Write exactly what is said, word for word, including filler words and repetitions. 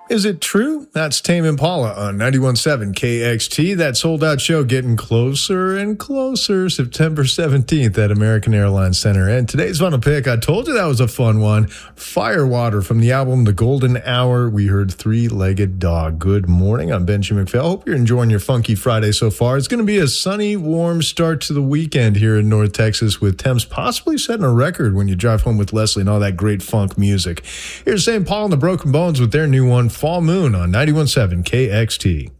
Is It True? That's Tame Impala on ninety-one point seven K X T. That sold-out show getting closer and closer, September seventeenth at American Airlines Center. And today's final pick, I told you that was a fun one, Firewater from the album The Golden Hour. We heard Three-Legged Dog. Good morning, I'm Benji McPhail. Hope you're enjoying your funky Friday so far. It's going to be a sunny, warm start to the weekend here in North Texas, with temps possibly setting a record when you drive home with Leslie and all that great funk music. Here's Saint Paul and the Broken Bones with their new one, Fall Moon on ninety-one point seven K X T.